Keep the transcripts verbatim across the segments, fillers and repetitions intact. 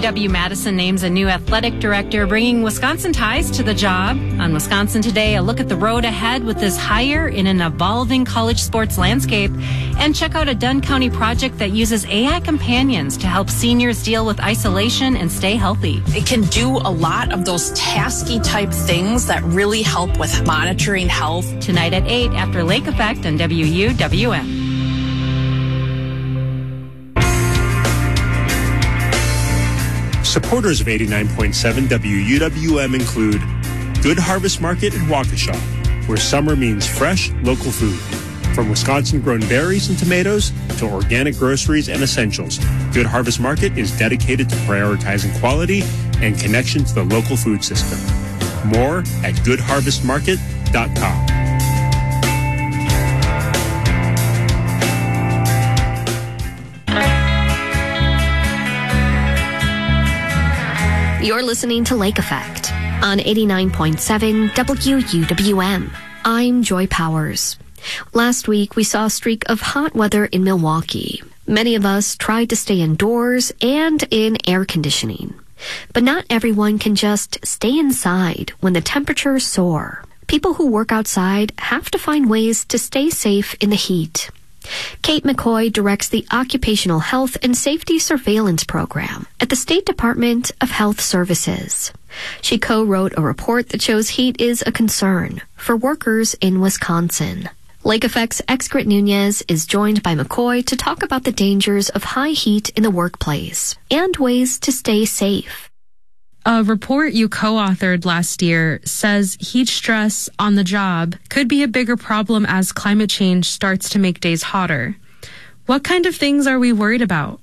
W-Madison names a new athletic director, bringing Wisconsin ties to the job. On Wisconsin Today, a look at the road ahead with this hire in an evolving college sports landscape. And check out a Dunn County project that uses A I companions to help seniors deal with isolation and stay healthy. It can do a lot of those tasky type things that really help with monitoring health. Tonight at eight after Lake Effect on W U W M. Supporters of eighty-nine point seven W U W M include Good Harvest Market in Waukesha, where summer means fresh, local food. From Wisconsin-grown berries and tomatoes to organic groceries and essentials, Good Harvest Market is dedicated to prioritizing quality and connection to the local food system. More at good harvest market dot com. You're listening to Lake Effect on eighty-nine point seven W U W M. I'm Joy Powers. Last week, we saw a streak of hot weather in Milwaukee. Many of us tried to stay indoors and in air conditioning. But not everyone can just stay inside when the temperatures soar. People who work outside have to find ways to stay safe in the heat. Kate McCoy directs the Occupational Health and Safety Surveillance Program at the State Department of Health Services. She co-wrote a report that shows heat is a concern for workers in Wisconsin. Lake Effect's Excret Nunez is joined by McCoy to talk about the dangers of high heat in the workplace and ways to stay safe. A report you co-authored last year says heat stress on the job could be a bigger problem as climate change starts to make days hotter. What kind of things are we worried about?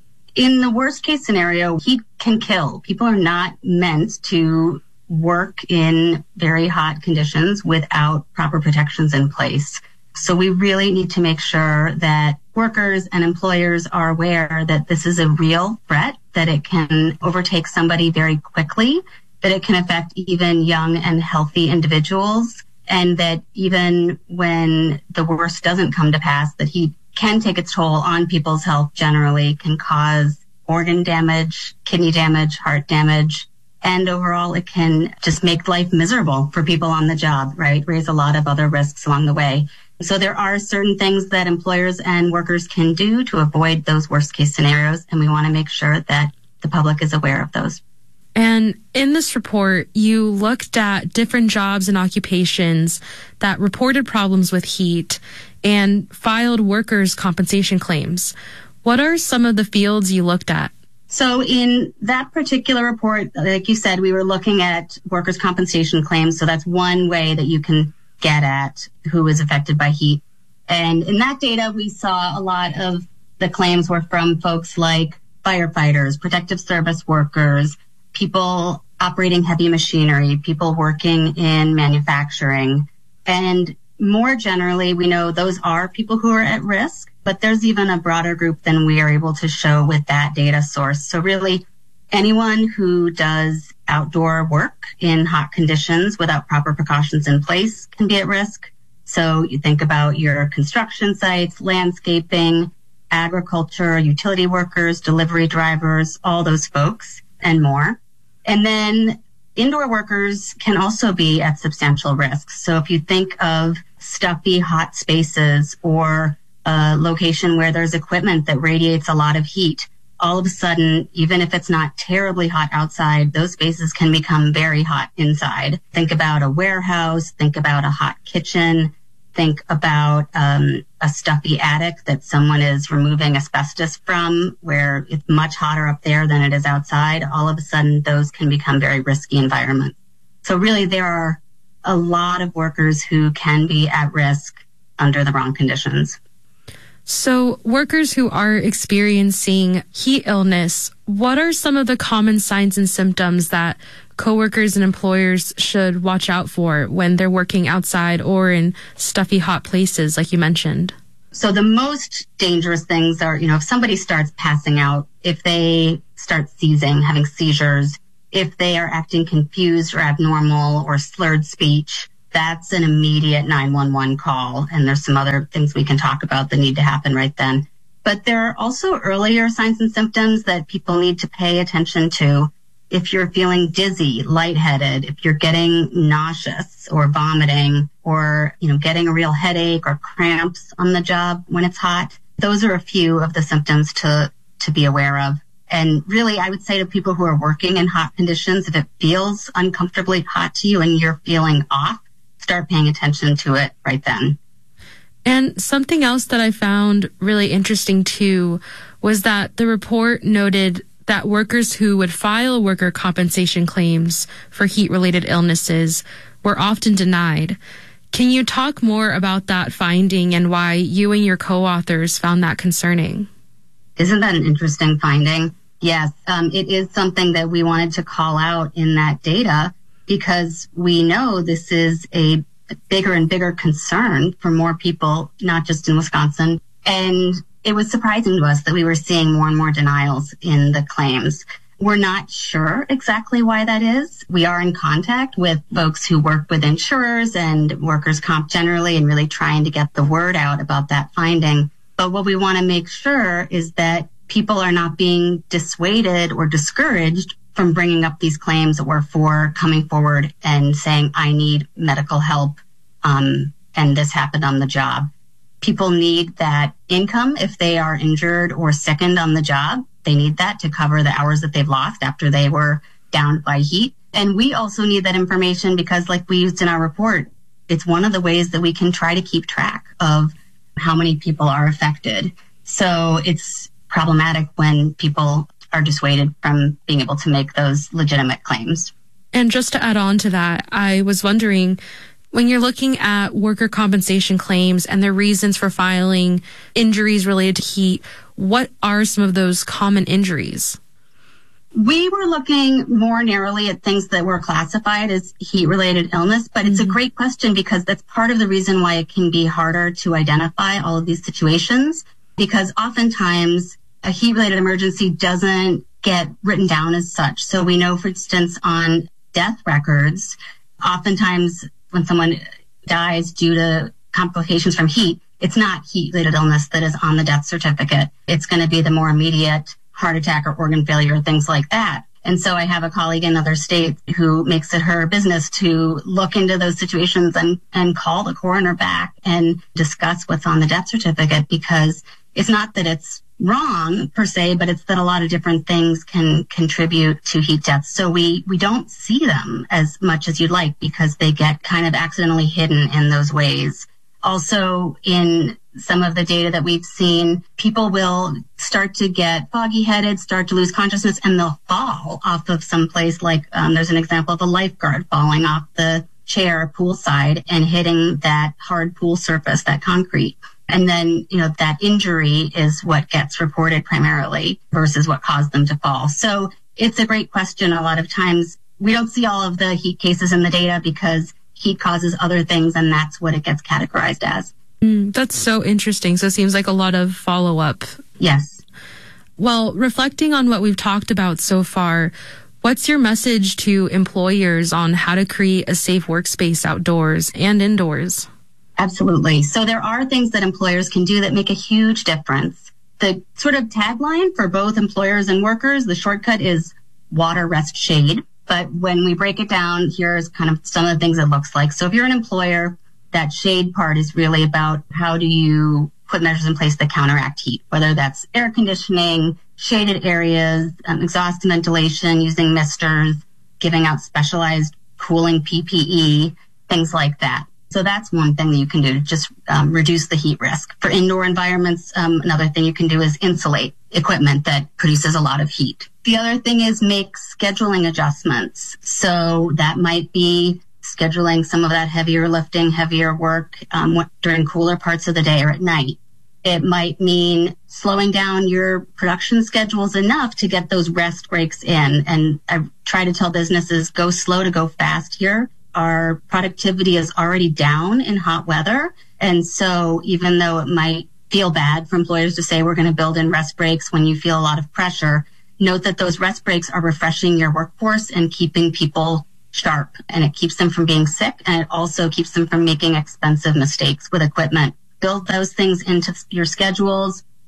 In the worst case scenario, heat can kill. People are not meant to work in very hot conditions without proper protections in place. So we really need to make sure that workers and employers are aware that this is a real threat, that it can overtake somebody very quickly, that it can affect even young and healthy individuals, and that even when the worst doesn't come to pass, that heat can take its toll on people's health generally, can cause organ damage, kidney damage, heart damage, and overall it can just make life miserable for people on the job, right? Raise a lot of other risks along the way. So there are certain things that employers and workers can do to avoid those worst case scenarios, and we want to make sure that the public is aware of those. And in this report, you looked at different jobs and occupations that reported problems with heat and filed workers' compensation claims. What are some of the fields you looked at? So in that particular report, like you said, we were looking at workers' compensation claims. So that's one way that you can get at who is affected by heat. And in that data, we saw a lot of the claims were from folks like firefighters, protective service workers, people operating heavy machinery, people working in manufacturing. And more generally, we know those are people who are at risk, but there's even a broader group than we are able to show with that data source. So really, anyone who does outdoor work in hot conditions without proper precautions in place can be at risk. So you think about your construction sites, landscaping, agriculture, utility workers, delivery drivers, all those folks and more. And then indoor workers can also be at substantial risk. So if you think of stuffy, hot spaces or a location where there's equipment that radiates a lot of heat, all of a sudden, even if it's not terribly hot outside, those spaces can become very hot inside. Think about a warehouse, think about a hot kitchen, think about um, a stuffy attic that someone is removing asbestos from, where it's much hotter up there than it is outside. All of a sudden, those can become very risky environments. So really, there are a lot of workers who can be at risk under the wrong conditions. So workers who are experiencing heat illness, what are some of the common signs and symptoms that coworkers and employers should watch out for when they're working outside or in stuffy, hot places, like you mentioned? So the most dangerous things are, you know, if somebody starts passing out, if they start seizing, having seizures, if they are acting confused or abnormal or slurred speech, that's an immediate nine one one call. And there's some other things we can talk about that need to happen right then. But there are also earlier signs and symptoms that people need to pay attention to. If you're feeling dizzy, lightheaded, if you're getting nauseous or vomiting, or, you know, getting a real headache or cramps on the job when it's hot, those are a few of the symptoms to, to be aware of. And really, I would say to people who are working in hot conditions, if it feels uncomfortably hot to you and you're feeling off, start paying attention to it right then. And something else that I found really interesting too was that the report noted that workers who would file worker compensation claims for heat-related illnesses were often denied. Can you talk more about that finding and why you and your co-authors found that concerning? Isn't that an interesting finding? Yes, um, it is something that we wanted to call out in that data because we know this is a bigger and bigger concern for more people, not just in Wisconsin. And it was surprising to us that we were seeing more and more denials in the claims. We're not sure exactly why that is. We are in contact with folks who work with insurers and workers' comp generally and really trying to get the word out about that finding. But what we want to make sure is that people are not being dissuaded or discouraged from bringing up these claims or for coming forward and saying, I need medical help, um, and this happened on the job. People need that income if they are injured or sickened on the job. They need that to cover the hours that they've lost after they were downed by heat. And we also need that information because, like we used in our report, it's one of the ways that we can try to keep track of how many people are affected. So it's problematic when people are dissuaded from being able to make those legitimate claims. And just to add on to that, I was wondering, when you're looking at worker compensation claims and the reasons for filing injuries related to heat, what are some of those common injuries? We were looking more narrowly at things that were classified as heat-related illness, but it's mm-hmm. a great question because that's part of the reason why it can be harder to identify all of these situations, because oftentimes a heat-related emergency doesn't get written down as such. So we know, for instance, on death records, oftentimes when someone dies due to complications from heat, it's not heat-related illness that is on the death certificate. It's going to be the more immediate heart attack or organ failure, things like that. And so I have a colleague in other states who makes it her business to look into those situations and, and call the coroner back and discuss what's on the death certificate, because it's not that it's wrong per se, but it's that a lot of different things can contribute to heat deaths. So we, we don't see them as much as you'd like because they get kind of accidentally hidden in those ways. Also, in some of the data that we've seen, people will start to get foggy-headed, start to lose consciousness, and they'll fall off of some place. Like um, there's an example of a lifeguard falling off the chair poolside and hitting that hard pool surface, that concrete. And then, you know, that injury is what gets reported primarily versus what caused them to fall. So it's a great question. A lot of times we don't see all of the heat cases in the data because heat causes other things, and that's what it gets categorized as. Mm, that's so interesting. So it seems like a lot of follow-up. Yes. Well, reflecting on what we've talked about so far, what's your message to employers on how to create a safe workspace outdoors and indoors? Absolutely. So there are things that employers can do that make a huge difference. The sort of tagline for both employers and workers, the shortcut is water, rest, shade. But when we break it down, here's kind of some of the things it looks like. So if you're an employer, that shade part is really about how do you put measures in place that counteract heat, whether that's air conditioning, shaded areas, um, exhaust ventilation, using misters, giving out specialized cooling P P E, things like that. So that's one thing that you can do to just um, reduce the heat risk. For indoor environments, um, another thing you can do is insulate equipment that produces a lot of heat. The other thing is make scheduling adjustments. So that might be scheduling some of that heavier lifting, heavier work um, during cooler parts of the day or at night. It might mean slowing down your production schedules enough to get those rest breaks in. And I try to tell businesses, go slow to go fast here. Our productivity is already down in hot weather. And so even though it might feel bad for employers to say we're going to build in rest breaks when you feel a lot of pressure, note that those rest breaks are refreshing your workforce and keeping people sharp. And it keeps them from being sick, and it also keeps them from making expensive mistakes with equipment. Build those things into your schedules.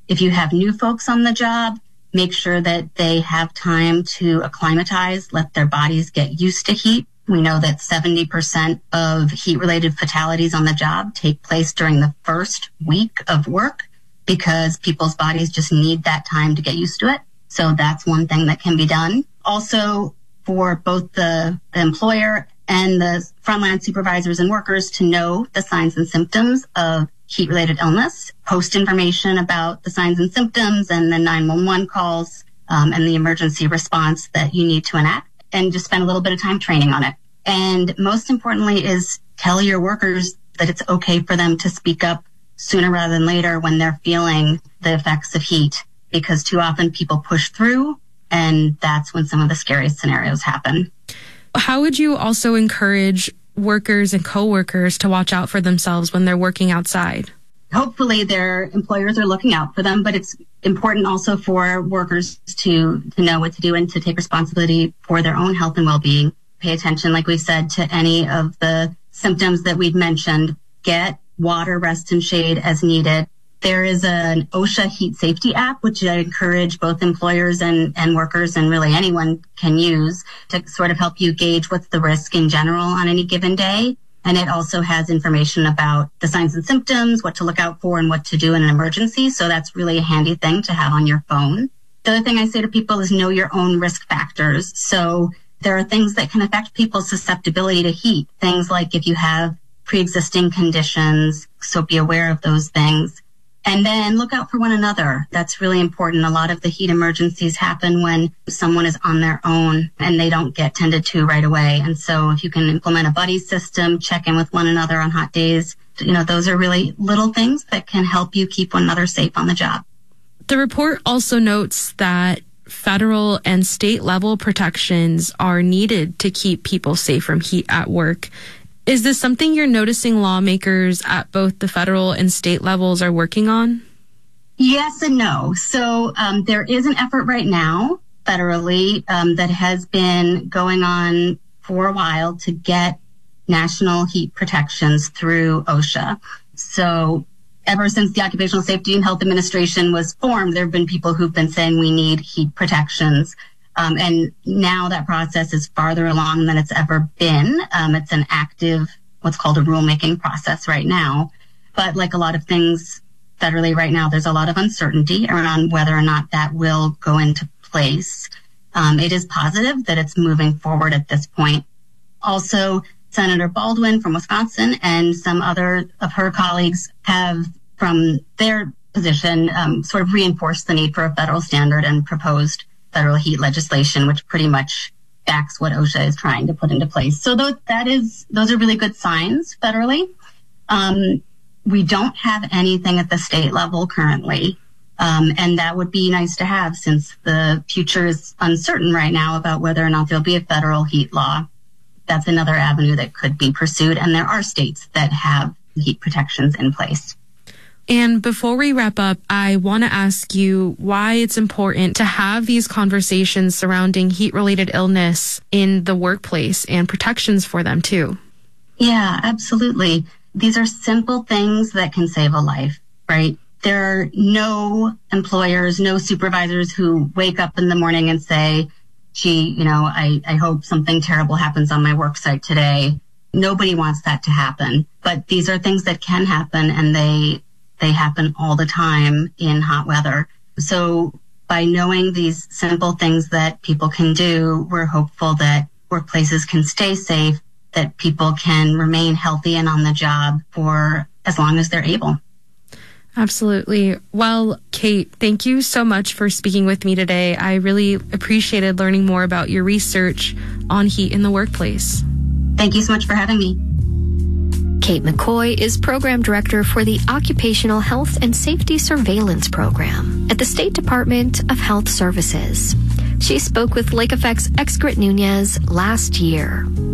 If you have new folks on the job, make sure that they have time to acclimatize, let their bodies get used to heat. We know that seventy percent of heat-related fatalities on the job take place during the first week of work because people's bodies just need that time to get used to it. So that's one thing that can be done. Also, for both the, the employer and the frontline supervisors and workers to know the signs and symptoms of heat-related illness, post information about the signs and symptoms and the nine one one calls um, and the emergency response that you need to enact, and just spend a little bit of time training on it. And most importantly is tell your workers that it's okay for them to speak up sooner rather than later when they're feeling the effects of heat, because too often people push through, and that's when some of the scariest scenarios happen. How would you also encourage workers and coworkers to watch out for themselves when they're working outside? Hopefully their employers are looking out for them, but it's important also for workers to, to know what to do and to take responsibility for their own health and well-being. Pay attention, like we said, to any of the symptoms that we've mentioned. Get water, rest, and shade as needed. There is an OSHA heat safety app, which I encourage both employers and, and workers, and really anyone can use to sort of help you gauge what's the risk in general on any given day. And it also has information about the signs and symptoms, what to look out for, and what to do in an emergency. So that's really a handy thing to have on your phone. The other thing I say to people is know your own risk factors. So there are things that can affect people's susceptibility to heat. Things like if you have pre-existing conditions, so be aware of those things. And then look out for one another. That's really important. A lot of the heat emergencies happen when someone is on their own and they don't get tended to right away. And so if you can implement a buddy system, check in with one another on hot days, you know, those are really little things that can help you keep one another safe on the job. The report also notes that federal and state level protections are needed to keep people safe from heat at work. Is this something you're noticing lawmakers at both the federal and state levels are working on? Yes and no. So um, there is an effort right now federally um, that has been going on for a while to get national heat protections through OSHA. So ever since the Occupational Safety and Health Administration was formed, there have been people who've been saying we need heat protections. Um, and now that process is farther along than it's ever been. Um, it's an active, what's called a rulemaking process right now. But like a lot of things federally right now, there's a lot of uncertainty around whether or not that will go into place. Um, it is positive that it's moving forward at this point. Also, Senator Baldwin from Wisconsin and some other of her colleagues have, from their position, um, sort of reinforced the need for a federal standard and proposed federal heat legislation, which pretty much backs what OSHA is trying to put into place. So those, that is, those are really good signs federally. Um, we don't have anything at the state level currently. Um, and that would be nice to have since the future is uncertain right now about whether or not there'll be a federal heat law. That's another avenue that could be pursued. And there are states that have heat protections in place. And before we wrap up, I want to ask you why it's important to have these conversations surrounding heat-related illness in the workplace and protections for them too. Yeah, absolutely. These are simple things that can save a life, right? There are no employers, no supervisors who wake up in the morning and say, gee, you know, I, I hope something terrible happens on my work site today. Nobody wants that to happen. But these are things that can happen, and they They happen all the time in hot weather. So by knowing these simple things that people can do, we're hopeful that workplaces can stay safe, that people can remain healthy and on the job for as long as they're able. Absolutely. Well, Kate, thank you so much for speaking with me today. I really appreciated learning more about your research on heat in the workplace. Thank you so much for having me. Kate McCoy is Program Director for the Occupational Health and Safety Surveillance Program at the State Department of Health Services. She spoke with Lake Effect's Excret Nunez last year.